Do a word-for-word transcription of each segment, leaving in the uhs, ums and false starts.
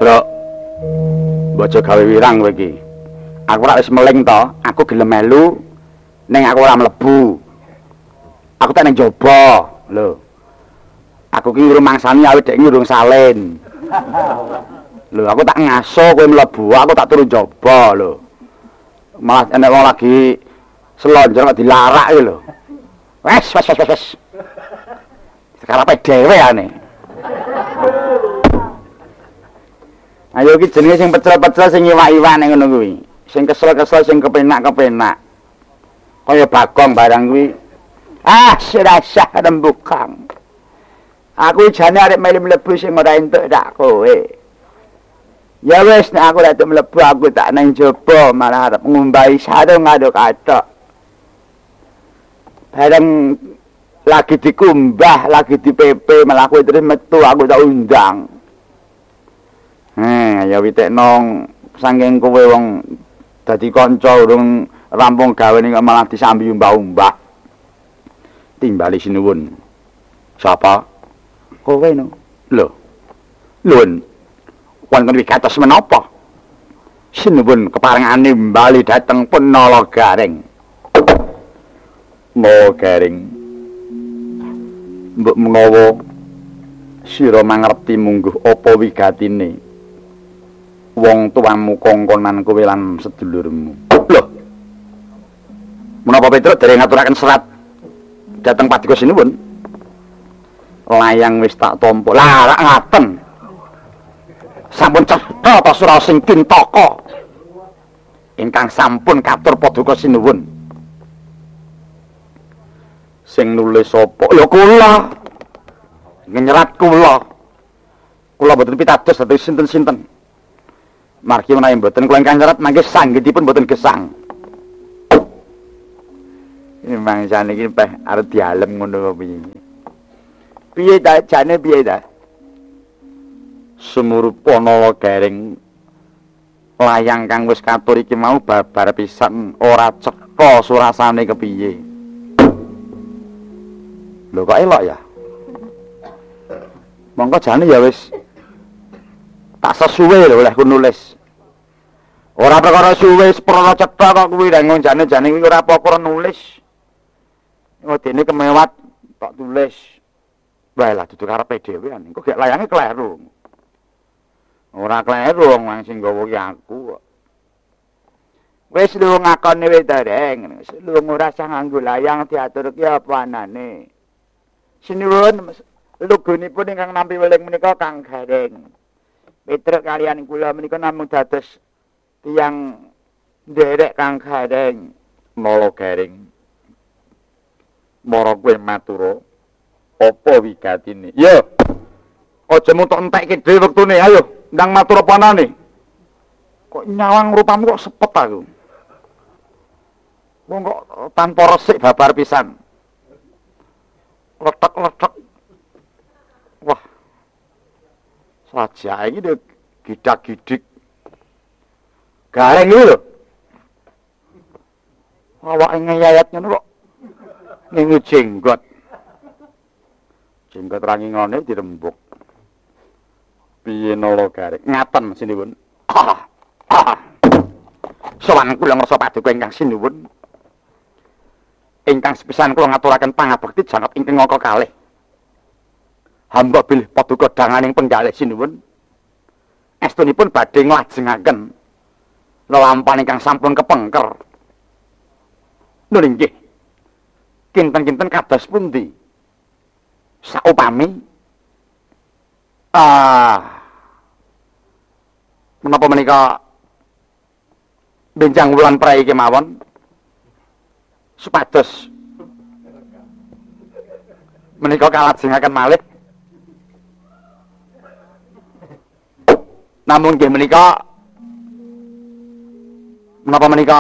Truk. Bojo gawe wirang kowe iki. Aku ora wis meling to, aku gelem melu ning aku ora mlebu. Aku tak ning jaba, lho. Aku ki ngurung mangsani awake dhek ngurung salin. Lho, aku tak ngaso kowe mlebu, aku tak turu jaba lho. Malah enek wong lagi selonjor kok dilarak iki lho. Wes, wes, wes, wes. Sekarepe dhewe ane. Ayo iki jenenge sing pecel-pecel sing iwak-iwak ning ngono kuwi. Sing kesel-kesel sing kepenak-kepenak. Kaya bagong barang kuwi. Ah, serasa rembukang. Aku jane arep melu mlebu sing ora entuk dak kowe. Ya wis nek aku ora mlebu aku tak nang jaba malah arep ngumbahi sarung aduk-aduk. Bareng lagi dikumbah, lagi dipepe malah kowe terus metu aku tak undang. Heh, ya witekno saking kowe wong dadi kanca urung rampung gawe ning malah disambi umbah-umbah. Timbali sinuwun. Sapa? Kowe no. Lho. Lun. Wonten wigatos menapa? Sinuwun keparengane mbali dhateng Punala Garing. Mo Garing. Mbok menawa sira mangerti mungguh apa wigatine wong tuamu kongkonan kowe lan sedulurmu. Lho. Menapa Petruk dereng ngaturaken serat dhateng Paduka Sinuwun? Layang wis tak tampa. Lah rak ngaten. Sampun cetha ta sura sing kintaka. Ingkang sampun katur Paduka Sinuwun. Sing nulis sapa? Ya kula. Nyerat kula. Kula boten pitados dhateng sinten-sinten. Margi menawi mboten kula ingkang nyerat mangke sanggitipun mboten gesang. Ini mangsane iki peh arep dialem ngono piye. Piye ta jane piye ta? Sumurup Punala Garing layang kang wis katur iki mau babar pisan ora cetha surasane kepiye. Lho kok elok ya? Monggo jane ya wis tak sesuwe lho olehku nulis. Ora perkara suwe sepro cetha kok kuwi nang jane-jane kuwi ora apa-apa nulis. Ngene kemewat tak tulis. Wae lah dudu karepe dhewean. Engko gek layange kleru. Ora kleru wong sing nggawa ki aku kok. Wis lu ngakoni wae dereng. Wis lu ora usah nganggo layang diatur ki apa anane. Sinuwun lugunipun ingkang nampi weling menika Kang Garing. Petruk kaliyan kula menika namung dados tiyang nderek Kang Garing. Nala Garing. Mara kowe matura apa wigatine? Ya. Aja mung tok entekke dhewe wektune, ayo ndang matur apa anane. Kok nyawang rupamu kok sepet aku. Wong kok tanpa resik babar pisan. Letek-letek. Wah. Saja iki lho gidak-gidik. Garing iki lho. Awake ngeyayat ngono kok. Ngingu jenggot. Jenggot rangi ngene dirembuk. Piye Nala Garing? Ngaten sinuwun. Ah. Ah. Sowan kula ngrasa paduka ingkang sinuwun. Ingkang sepisan kula ngaturaken pangabekti jangat ingkang angka kalih. Hamba bilih paduka danganing penggalih sinuwun. Estunipun badhe nglajengaken lelampahan ingkang sampun kepengker. Nun inggih. Kinten-kinten kados pundi? Saupami ah menapa menika benjang wulan prei kemawon supados menika kalajengaken malih namun nggih menika menapa menika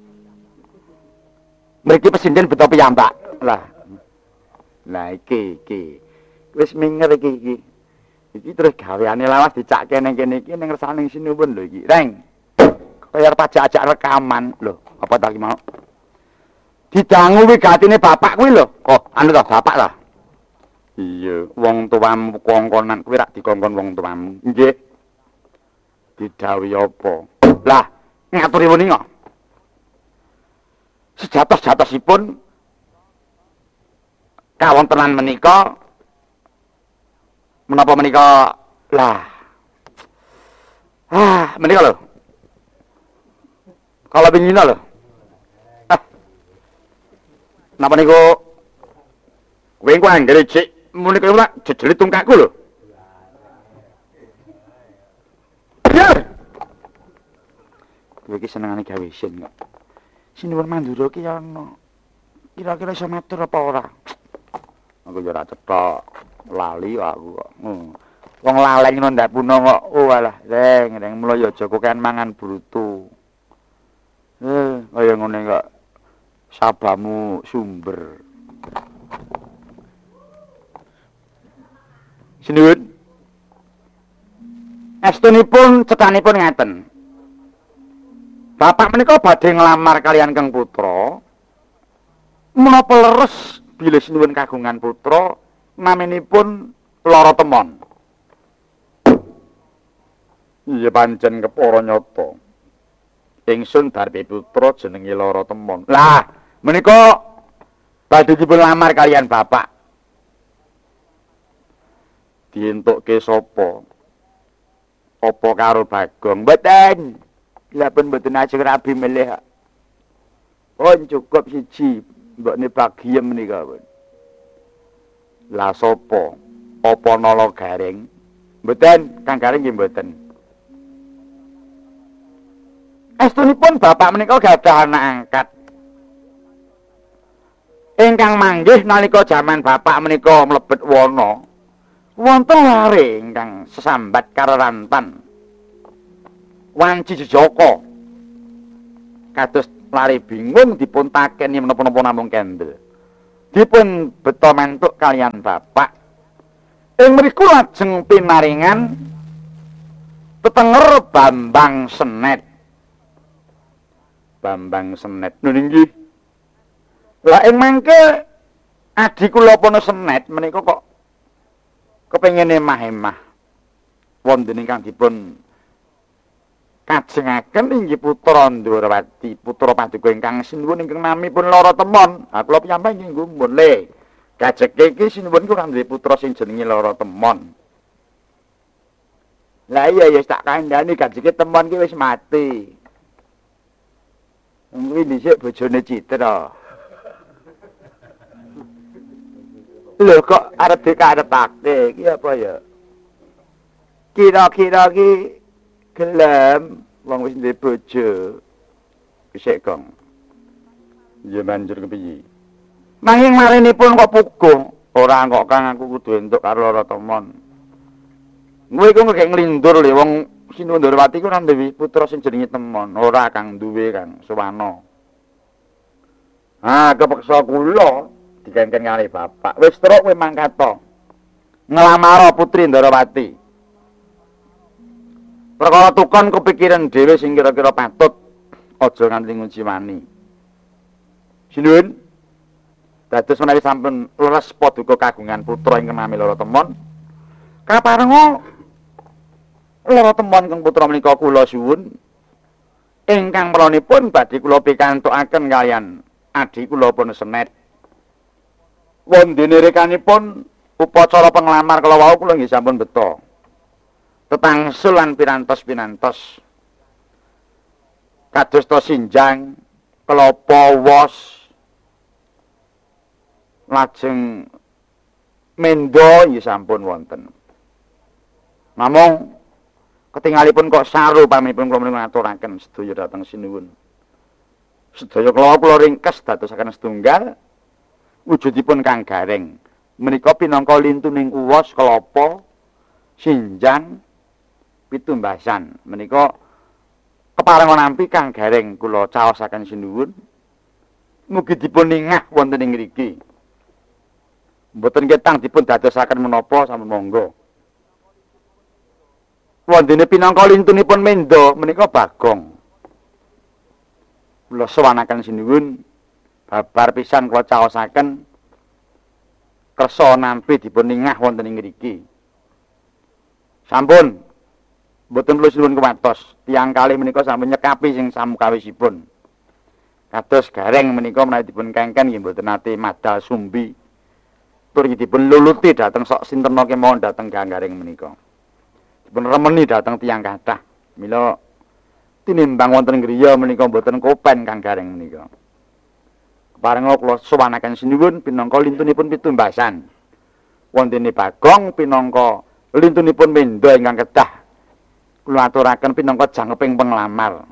mriki pesinden beto piyambak lah lah iki iki wis minger iki iki iki terus gaweane lawas dicakke ning kene iki ning ngersane sinuwun lho iki reng kaya pajak-ajak rekaman lho apa ta iki mau didangu wigatine bapak kuwi lho kok anu ta bapak ta iya wong tuamu kongkonan kuwi rak dikongkon wong tuamu nggih didhawuhi apa? Lah, ngaturi menika. Sejatos-jatosipun kawontenan menika menapa menika lah. Ah, menika lho. Kalau pingina lho. Ah. Napa niku kowe engko anggere cek menika ora jejeli tungkakku lho. Kowe iki senengane gawe isin kok. Sinuwun Mandura ki ana. Kira-kira iso matur apa ora? Aku yo ora cetha lali aku kok. Hmm. Wong laleng ngono ndak puno kok. Oh alah, reng, reng mulo yo aja kokean mangan brutu. Eh, kaya ngene kok sabamu sumber. Sinuwun. Estunipun cetanipun ngaten. Bapak menika badhe nglamar kalian Kang Putra. Menapa leres bilih sinuwun kagungan putra naminipun Lara Temon. Iya pancen kepara nyata. Ingsun darbe putra jenenge Lara Temon. Lah, menika badhe dipun lamar kalian bapak. Dientukke sapa? Apa karo Bagong? Mboten. Lah pun mboten ajeng rabi milih. Pun cukup siji, mbokne Bagiem menika pun. Lah sapa? Apa Nala Garing? Mboten, Kang Garing nggih mboten. Estunipun bapak menika gadah anak angkat. Ingkang manggih nalika jaman bapak menika mlebet wana. Wonten lare ingkang sesambat karo rantan. Wanci Jejaka. Kados lare bingung dipun takeni menapa-napa namung kendel. Dipun beta mentuk kalian bapak. Ing mriku lajeng pinaringan tetenger Bambang Senet. Bambang Senet nun inggih. Lah ing mangke adi kula Pono Senet menika kok kepengin emah-emah wonten ingkang dipun kajengaken inggih putra Ndrawati, putra paduka ingkang sinuwun ingkang namipun Lara Temon. Ha kula piyambak inggih nggumun le. Kajeke iki sinuwun ku ora duwe putra sing jenenge Lara Temon. Lah iya ya tak kandhani kajeke Temon ki wis mati. Kuwi dhisik bojone Citra. Lho kok arep dikarepake iki apa ya? Kira-kira ki gelem wong wis duwe bojo. Isik Kang. Ya banjur kepiye? Nanging marinipun kok puguh, ora kok Kang aku kudu entuk karo Lara Temon. Kowe iku ngek nglindur le wong Sinuwun Ndrawati ku ora duwe putra sing jenenge Temon, ora Kang duwe Kang Suwana. Ah, kepeksa kula dikenken kali bapak. Wis terus kowe mangkat to. Nglamar putri Ndrawati. Perkara tukon kepikiran dhewe sing kira-kira patut aja nganti ngunciwani. Sinuwun dados menawi sampun leres paduka kagungan putra ingkang nami Lara Temon. Kaparenga Lara Temon kang putra menika kula suwun ingkang melanipun badhe kula pikantukaken kalian adi kula Pono Senet. Wondene rekanipun upacara penglamar kala wau kula nggih sampun beta. Tetangsul lan pirantos-pinantos. Kadosta sinjang, kelapa, wos, lajeng mendo nggih sampun wonten. Namung ketingalipun kok saru pamanipun kula menika ngaturaken sedaya dhateng sinuwun. Sedaya kula kula ringkes dadosaken setunggal wujudipun Kang Garing. Menika pinangka lintuning kuwos kelapa, sinjang, pitumbasan. Menika keparenga nampi Kang Garing kula caosaken sinuwun. Mugi dipun ningah wonten ing mriki. Mboten ketang dipun dadosaken menapa sampun monggo. Wondene pinangka lintunipun mendo menika Bagong. Kula sowanaken sinuwun babar pisan kula caosaken kersa nampi dipun ningah wonten ing mriki. Sampun Mboten kula suwun kuwatos, tiyang kalih menika sampun nyekapi sing samukawisipun. Kados gareng menika menawi dipun kengken nggih mboten nate madal sumbi. Tur dipun luluti dhateng sok sinten kemawon dhateng gareng menika. Dipun remeni dhateng tiyang kathah. Mila tinimbang wonten griya menika mboten kopen kang gareng menika. Parenga kula sowanaken sinuwun pinangka lintunipun pitumbasan. Wontene Bagong pinangka lintunipun mendo ingkang kedah. Kula aturaken pinangka jangkeping penglamar.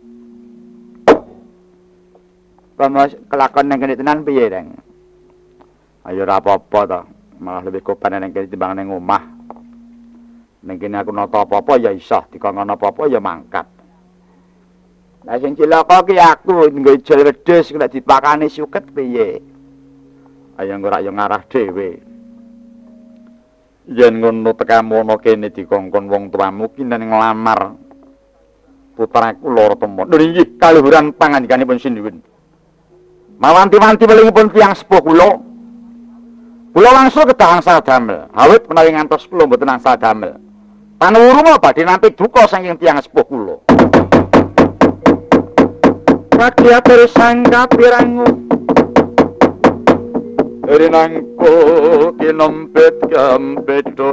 Pamos kelakon nang kene tenan piye, Reng? Ayo ora apa-apa to, malah lebih kopen nang kene timbang nang omah. Nang kene aku nata apa-apa ya iso, dikongkon apa-apa ya mangkat. Lah sing cilaka ki aku nggo ijol wedhus nek dipakani suket piye? Ayo ora yo ngarah dhewe. Yen ngono tekamu kene dikongkon wong tuamu ki nang nglamar putraku loro temu. Lho nggih kaluhuran pangandikanipun sinuwun. Mawanti-wanti welingipun tiyang sepuh kula. Kula langsung kedah angsal damel. Awit menawi ngantos kula mboten angsal damel. Panuwurung badhe nampi duka saking tiyang sepuh kula. Padya bersangka pirangu Rinangku kinempet gambedo